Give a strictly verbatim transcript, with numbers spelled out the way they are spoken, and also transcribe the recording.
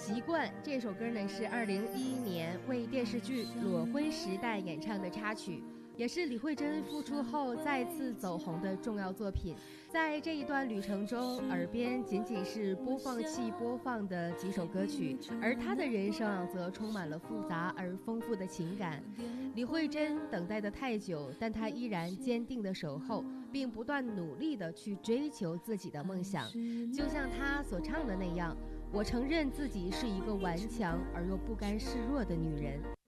习惯这首歌呢是二零一一年为电视剧《裸婚时代》演唱的插曲，也是李慧珍复出后再次走红的重要作品。在这一段旅程中，耳边仅仅是播放器播放的几首歌曲，而她的人生则充满了复杂而丰富的情感。李慧珍等待的太久，但她依然坚定的守候，并不断努力的去追求自己的梦想。就像她所唱的那样，我承认自己是一个顽强而又不甘示弱的女人。